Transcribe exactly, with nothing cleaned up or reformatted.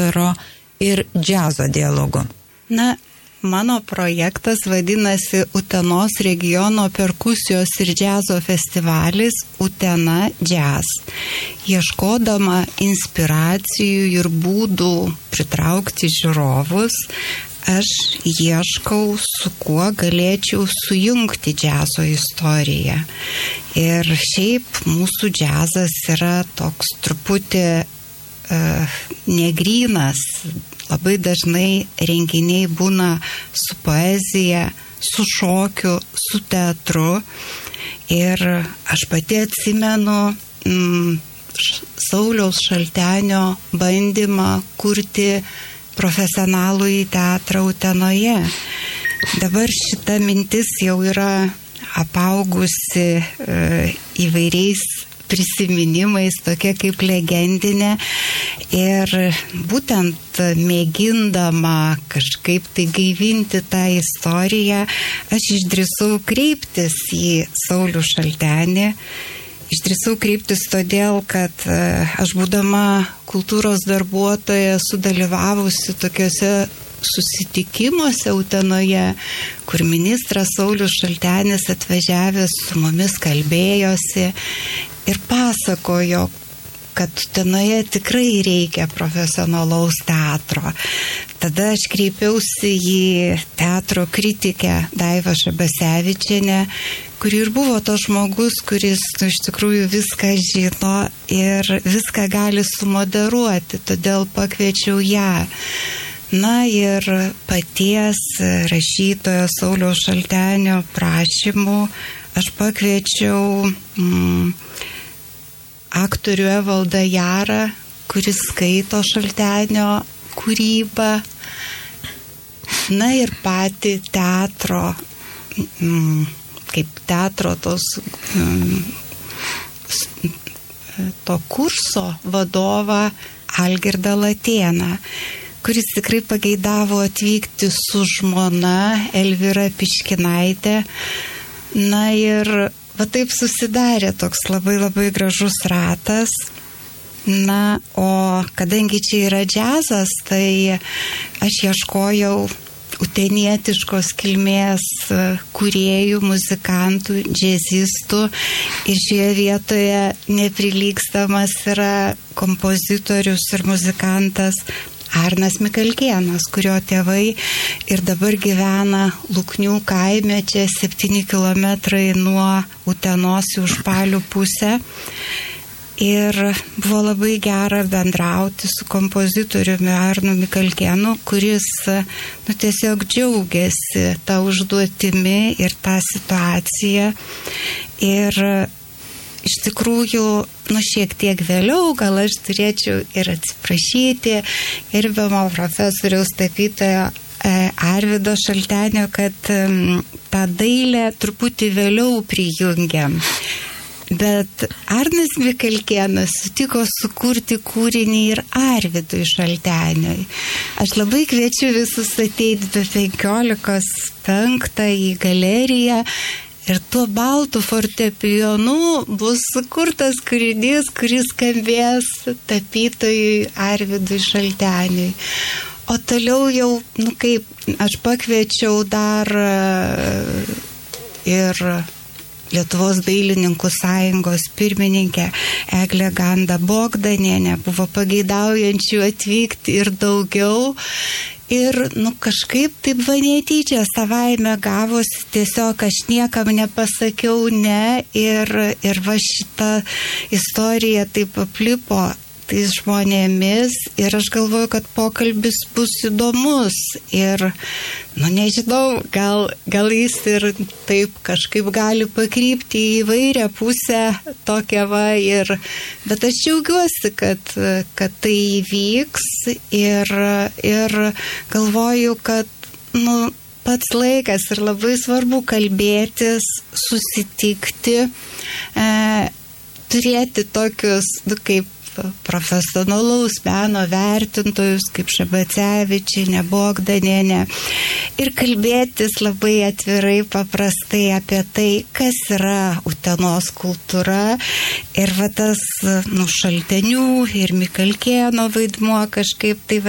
teatro ir džiazo dialogu? Na, mano projektas vadinasi Utenos regiono perkusijos ir džiazo festivalis Utena Jazz. Ieškodama inspiracijų ir būdų pritraukti žiūrovus, aš ieškau, su kuo galėčiau sujungti džiazo istoriją. Ir šiaip mūsų džiazas yra toks truputį uh, negrynas. Labai dažnai renginiai būna su poezija, su šokiu, su teatru. Ir aš pati atsimenu mm, Sauliaus Šaltenio bandymą kurti profesionalų į teatrą Utenoje. Dabar šita mintis jau yra apaugusi e, įvairiais prisiminimais, tokia kaip legendinė. Ir būtent mėgindama kažkaip tai gaivinti tą istoriją, aš išdrįsau kreiptis į Saulių Šaltenį. Išdrįsau kreiptis todėl, kad aš būdama kultūros darbuotoja sudalyvavusi tokiuose susitikimuose Utenoje, kur ministras Saulius Šaltenis atvažiavęs su mumis kalbėjosi ir pasakojo, kad Utenoje tikrai reikia profesionalaus teatro. Tada aš kreipiausi į teatro kritikę Daivą Šabasevičienę, kuri ir buvo tas žmogus, kuris nu, iš tikrųjų viską žino ir viską gali sumoderuoti, todėl pakviečiau ją. Na ir paties rašytojo Sauliaus Šaltenio prašymų aš pakviečiau mm, aktorių Evaldą Jarą, kuris skaito Šaltenio kūrybą. Na ir patį teatro, mm, kaip teatro tos, mm, to kurso vadovą Algirdą Latėną, kuris tikrai pageidavo atvykti su žmona Elvyra Piškinaitė. Na ir va taip susidarė toks labai labai gražus ratas. Na, o kadangi čia yra džiazas, tai aš ieškojau utenietiškos kilmės kūrėjų, muzikantų, džiazistų ir šioje vietoje neprilygstamas yra kompozitorius ir muzikantas Arnas Mikalkėnas, kurio tėvai ir dabar gyvena Luknių kaime, čia septyni kilometrai nuo Utenos į Užpalių pusę. Ir buvo labai gera bendrauti su kompozitoriumi Arnu Mikalkėnu, kuris nu, tiesiog džiaugiasi tą užduotimi ir tą situaciją. Ir iš tikrųjų, nu šiek tiek vėliau, gal aš turėčiau ir atsiprašyti gerbiamo profesoriaus tapytojo Arvydo Šaltenio, kad tą dailę truputį vėliau prijungiam. Bet Arnas Mikalkėnas sutiko sukurti kūrinį ir Arvydui Šalteniui. Aš labai kviečiu visus ateiti be penkiolikos penktą į galeriją ir tuo baltu fortepijonu bus sukurtas kūrinys, kuris skambės tapytojui Arvydui Šalteniui. O toliau jau, nu kaip, aš pakviečiau dar ir Lietuvos dailininkų sąjungos pirmininkė Eglė Ganda Bogdanienė, buvo pageidaujančių atvykti ir daugiau. Ir nu, kažkaip taip va netyčia savaime gavosi, tiesiog aš niekam nepasakiau ne ir, ir va šita istorija taip aplipo tais žmonėmis ir aš galvoju, kad pokalbis bus įdomus ir, nu nežinau, gal, gal jis ir taip kažkaip gali pakrypti į įvairią pusę tokią va ir, bet aš džiaugiuosi, kad, kad tai įvyks ir, ir galvoju, kad, nu, pats laikas ir labai svarbu kalbėtis, susitikti, e, turėti tokius, nu, kaip profesionalaus meno vertintojus kaip Šabasevičienė, Bogdanienė ir kalbėtis labai atvirai, paprastai apie tai, kas yra Utenos kultūra ir va tas nu, Šaltenių ir Mikalkėno vaidmuo kažkaip tai va